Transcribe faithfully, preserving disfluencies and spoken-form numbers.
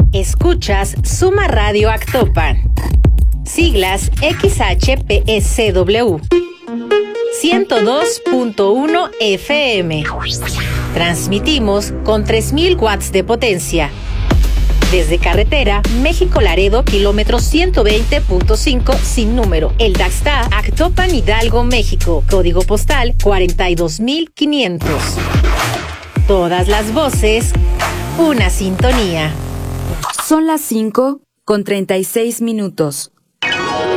Escuchas Suma Radio Actopan. Siglas X H P E C W. ciento dos punto uno F M. Transmitimos con tres mil watts de potencia. Desde carretera México-Laredo, kilómetro ciento veinte punto cinco sin número. El Daxta, Actopan, Hidalgo, México. Código postal cuarenta y dos mil quinientos. Todas las voces, una sintonía. Son las cinco con treinta y seis minutos.